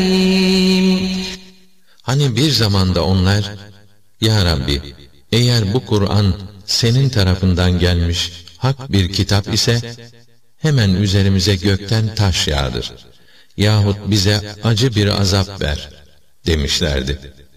Hani bir zamanda onlar, Ya Rabbi, eğer bu Kur'an senin tarafından gelmiş hak bir kitap ise, hemen üzerimize gökten taş yağdır, yahut bize acı bir azap ver demişlerdi.